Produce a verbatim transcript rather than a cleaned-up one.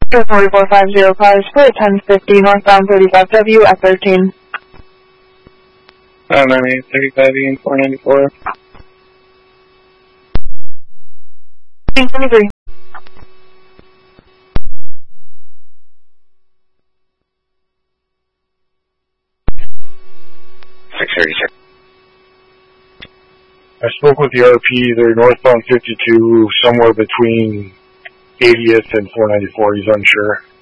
four four five zero cars for ten fifty northbound thirty-five W at thirteen. Uh, nine eight thirty-five E and four ninety-four. twenty-three. six thirty-six. I spoke with the R P. They're northbound fifty-two, somewhere between eightieth and four ninety-four. He's unsure.